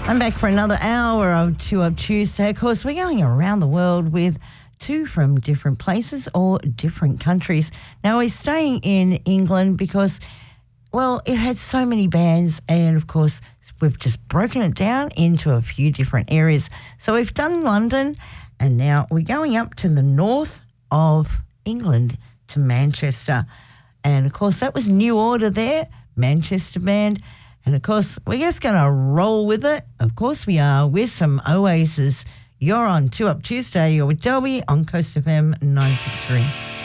I'm back for another hour of Two Up Tuesday. Of course, we're going around the world with two from different places or different countries. Now, we're staying in England because, well, it had so many bands, and of course, we've just broken it down into a few different areas. So we've done London, and now we're going up to the north of England to Manchester. And of course, that was New Order there, Manchester band. And of course, we're just going to roll with it. Of course we are, with some Oasis. You're on Two Up Tuesday. You're with Delby on Coast FM 963.